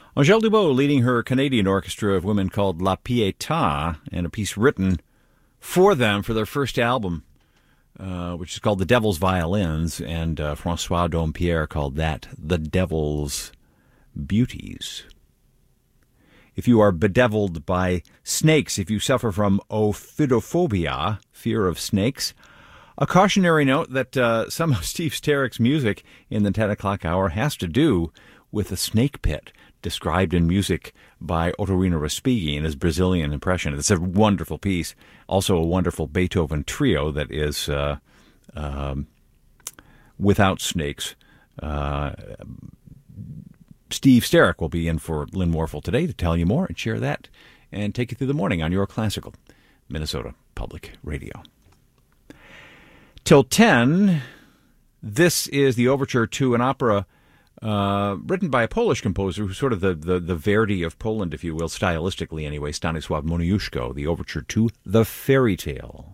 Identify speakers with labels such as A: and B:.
A: Angèle Dubot leading her Canadian orchestra of women called La Pietà, and a piece written for them for their first album, which is called The Devil's Violins, and Francois Dompierre called that The Devil's Beauties. If you are bedeviled by snakes, if you suffer from ophidophobia, fear of snakes, a cautionary note that some of Steve Sterrick's music in the 10 o'clock hour has to do with a snake pit described in music by Otorino Respighi in his Brazilian impression. It's a wonderful piece. Also a wonderful Beethoven trio that is without snakes. Steve Sterrick will be in for Lynn Warfel today to tell you more and share that and take you through the morning on your classical Minnesota Public Radio. Till 10, this is the overture to an opera written by a Polish composer who's sort of the Verdi of Poland, if you will, stylistically anyway, Stanisław Moniuszko, the overture to The Fairy Tale.